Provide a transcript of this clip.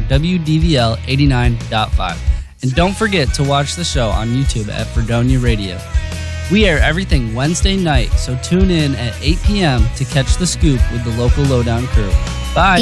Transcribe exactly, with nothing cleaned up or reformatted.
W D V L eighty-nine point five. And don't forget to watch the show on YouTube at Fredonia Radio. We air everything Wednesday night, so tune in at eight p.m. to catch the scoop with the local Lowdown crew. Bye.